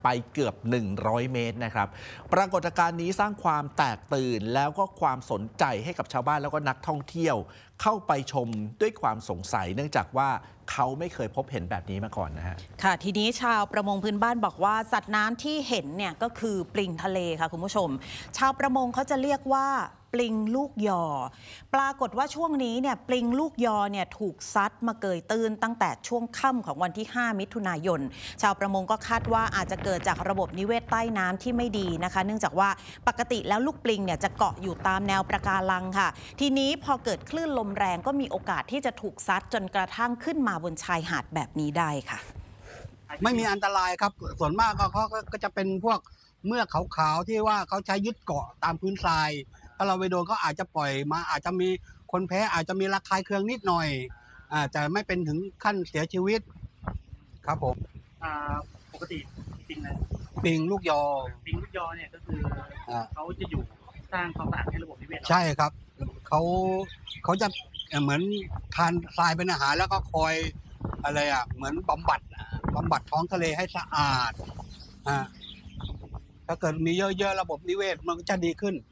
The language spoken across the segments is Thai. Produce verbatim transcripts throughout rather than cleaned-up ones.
ไปเกือบหนึ่งร้อยเมตรนะครับปรากฏการณ์นี้สร้างความแตกตื่นแล้วก็ความสนใจให้กับชาวบ้านแล้วก็นักท่องเที่ยวเข้าไปชมด้วยความสงสัยเนื่องจากว่าเขาไม่เคยพบเห็นแบบนี้มาก่อนนะฮะค่ะทีนี้ชาวประมงพื้นบ้านบอกว่าสัตว์น้ำที่เห็นเนี่ยก็คือปลิงทะเลค่ะคุณผู้ชมชาวประมงเขาจะเรียกว่าปลิงลูกยอปรากฏว่าช่วงนี้เนี่ยปลิงลูกยอเนี่ยถูกซัดมาเกยตื้นตั้งแต่ช่วงค่ำของวันที่ห้ามิถุนายนชาวประมงก็คาดว่าอาจจะเกิดจากระบบนิเวศใต้น้ำที่ไม่ดีนะคะเนื่องจากว่าปกติแล้วลูกปลิงเนี่ยจะเกาะอยู่ตามแนวปะการังค่ะทีนี้พอเกิดคลื่นลมแรงก็มีโอกาสที่จะถูกซัดจนกระทั่งขึ้นมาบนชายหาดแบบนี้ได้ค่ะไม่มีอันตรายครับส่วนมากเขาก็จะเป็นพวกเมือกขาวๆที่ว่าเขาใช้ยึดเกาะตามพื้นทรายถ้าเราไปโดนเขาอาจจะปล่อยมาอาจจะมีคนแพ้อาจจะมีระคายเคืองนิดหน่อยอาจจะไม่เป็นถึงขั้นเสียชีวิตครับผมปกติปิงอะไรปิงลูกยอปิงลูกยอเนี่ยก็คือเขาจะอยู่สร้างความสะอาดให้ระบบนิเวศใช่ครับเขาเขาจะเหมือนทานทรายเป็นอาหารแล้วก็คอยอะไรอ่ะเหมือนบำบัดบำบัดท้องทะเลให้สะอาดอ่าถ้าเกิดมีเยอะๆระบบนิเวศมันก็จะดีขึ้น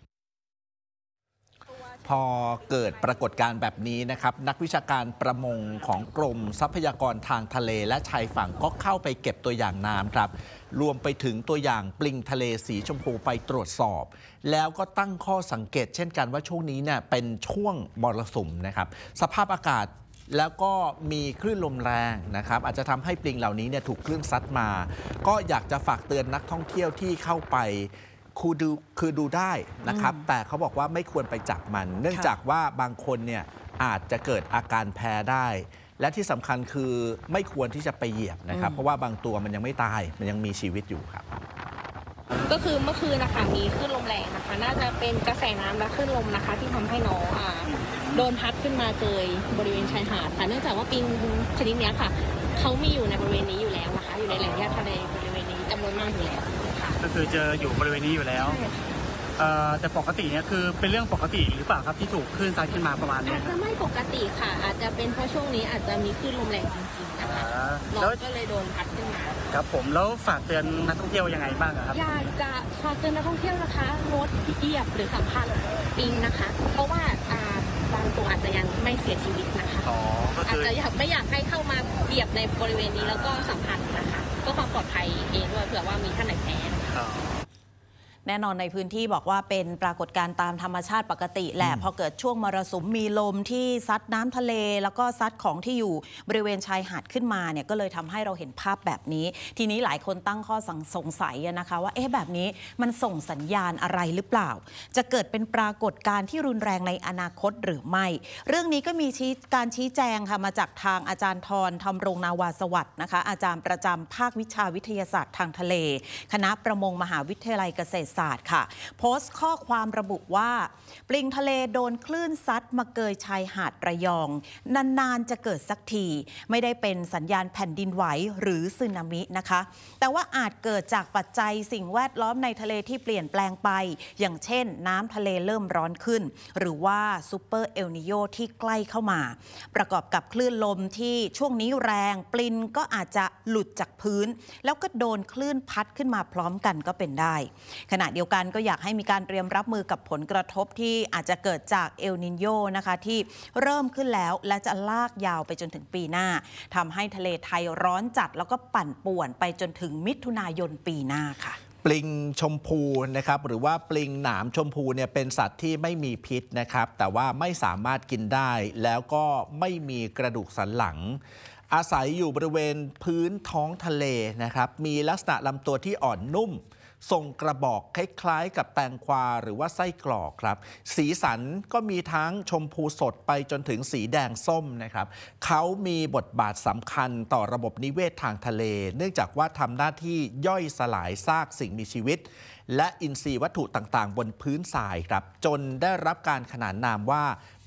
พอเกิดปรากฏการณ์แบบนี้นะครับนักวิชาการประมงของกรมทรัพยากรทางทะเลและชายฝั่งก็เข้าไปเก็บตัวอย่างน้ำครับรวมไปถึงตัวอย่างปลิงทะเลสีชมพูไปตรวจสอบแล้วก็ตั้งข้อสังเกตเช่นกันว่าช่วงนี้เนี่ยเป็นช่วงมรสุมนะครับสภาพอากาศแล้วก็มีคลื่นลมแรงนะครับอาจจะทำให้ปลิงเหล่านี้เนี่ยถูกคลื่นซัดมาก็อยากจะฝากเตือนนักท่องเที่ยวที่เข้าไปคือดูคือดูได้นะครับแต่เขาบอกว่าไม่ควรไปจับมันเนื่องจากว่าบางคนเนี่ยอาจจะเกิดอาการแพ้ได้และที่สำคัญคือไม่ควรที่จะไปเหยียบนะครับเพราะว่าบางตัวมันยังไม่ตายมันยังมีชีวิตอยู่ครับก็คือเมื่อคืนนะคะมีคลื่นลมแรงนะคะน่าจะเป็นกระแสน้ำและคลื่นลมนะคะที่ทำให้น้องอ่าโดนพัดขึ้นมาเกยบริเวณชายหาดค่ะเนื่องจากว่าปิงชนิดนี้ค่ะเขามีอยู่ในบริเวณนี้อยู่แล้วนะคะอยู่ในแหล่งหญ้าทะเลบริเวณนี้จำนวนมากอยู่แล้วก็คือเจออยู่บริเวณนี้อยู่แล้วแต่ปกติเนี่ยคือเป็นเรื่องปกติหรือเปล่าครับที่ถูกคลื่นซัดขึ้นมาประมาณนี้อาจจะไม่ปกติค่ะอาจจะเป็นเพราะช่วงนี้อาจจะมีคลื่นลมแรงจริงๆนะคะน้องก็เลยโดนพัดขึ้นมาครับผมแล้วฝากเตือนนักท่องเที่ยวยังไงบ้างครับอยากจะฝากเตือนนักท่องเที่ยวนะคะงดเหยียบหรือสัมผัสปิงนะคะเพราะว่าบางตัวอาจจะยังไม่เสียชีวิตนะคะอาจจะอยากไม่อยากให้เข้ามาเหยียบในบริเวณนี้แล้วก็สัมผัสนะคะก็ความปลอดภัยเองด้วยเผื่อว่ามีท่านไหนแพ้แน่นอนในพื้นที่บอกว่าเป็นปรากฏการณ์ตามธรรมชาติปกติแหละพอเกิดช่วงมรสุมมีลมที่ซัดน้ำทะเลแล้วก็ซัดของที่อยู่บริเวณชายหาดขึ้นมาเนี่ยก็เลยทำให้เราเห็นภาพแบบนี้ทีนี้หลายคนตั้งข้อสงสัยนะคะว่าเอ๊ะแบบนี้มันส่งสัญญาณอะไรหรือเปล่าจะเกิดเป็นปรากฏการณ์ที่รุนแรงในอนาคตหรือไม่เรื่องนี้ก็มีการชี้แจงค่ะมาจากทางอาจารย์ธรธรรมรงนาวาสวัสดิ์นะคะอาจารย์ประจำภาควิชาวิทยาศาสตร์ทางทะเลคณะประมงมหาวิทยาลัยเกษตรศาสตร์ค่ะโพสต์ข้อความระบุว่าปลิงทะเลโดนคลื่นซัดมาเกยชายหาดระยองนานๆจะเกิดสักทีไม่ได้เป็นสัญญาณแผ่นดินไหวหรือสึนามินะคะแต่ว่าอาจเกิดจากปัจจัยสิ่งแวดล้อมในทะเลที่เปลี่ยนแปลงไปอย่างเช่นน้ำทะเลเริ่มร้อนขึ้นหรือว่าซูเปอร์เอลนิโยที่ใกล้เข้ามาประกอบกับคลื่นลมที่ช่วงนี้แรงปลิงก็อาจจะหลุดจากพื้นแล้วก็โดนคลื่นพัดขึ้นมาพร้อมกันก็เป็นได้ขณะเดียวกันก็อยากให้มีการเตรียมรับมือกับผลกระทบที่อาจจะเกิดจากเอลนิโญนะคะที่เริ่มขึ้นแล้วและจะลากยาวไปจนถึงปีหน้าทำให้ทะเลไทยร้อนจัดแล้วก็ปั่นป่วนไปจนถึงมิถุนายนปีหน้าค่ะปลิงชมพูนะครับหรือว่าปลิงหนามชมพูเนี่ยเป็นสัตว์ที่ไม่มีพิษนะครับแต่ว่าไม่สามารถกินได้แล้วก็ไม่มีกระดูกสันหลังอาศัยอยู่บริเวณพื้นท้องทะเลนะครับมีลักษณะลำตัวที่อ่อนนุ่มทรงกระบอกคล้ายๆกับแตงกวาหรือว่าไส้กรอกครับสีสันก็มีทั้งชมพูสดไปจนถึงสีแดงส้มนะครับเขามีบทบาทสำคัญต่อระบบนิเวศทางทะเลเนื่องจากว่าทำหน้าที่ย่อยสลายซากสิ่งมีชีวิตและอินทรีย์วัตถุต่างๆบนพื้นทรายครับจนได้รับการขนานนามว่า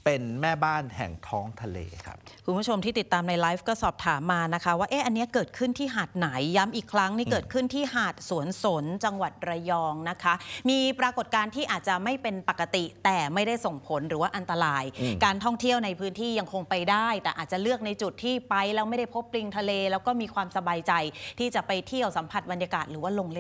เป็นแม่บ้านแห่งท้องทะเลครับคุณผู้ชมที่ติดตามในไลฟ์ก็สอบถามมานะคะว่าเอ๊ะอันนี้เกิดขึ้นที่หาดไหนย้ำอีกครั้งนี่เกิดขึ้นที่หาดสวนสนจังหวัดระยองนะคะมีปรากฏการณ์ที่อาจจะไม่เป็นปกติแต่ไม่ได้ส่งผลหรือว่าอันตรายการท่องเที่ยวในพื้นที่ยังคงไปได้แต่อาจจะเลือกในจุดที่ไปแล้วไม่ได้พบปลิงทะเลแล้วก็มีความสบายใจที่จะไปเที่ยวสัมผัสบรรยากาศหรือว่าลงเล่น